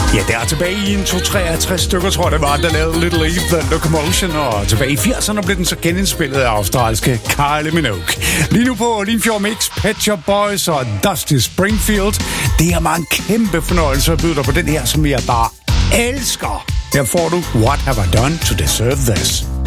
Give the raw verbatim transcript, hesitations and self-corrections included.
Ja, der er tilbage i en to hundrede treogtres stykker, tror jeg det var, der lavede Little Eve The Locomotion, og tilbage i firserne blev den så genindspillet af australske Kylie Minogue. Lige nu på Limfjord Mix, Pet Shop Boys og Dusty Springfield. Det er mig en kæmpe fornøjelse at byde dig på den her, som jeg bare elsker. Her får du What Have I Done to Deserve This?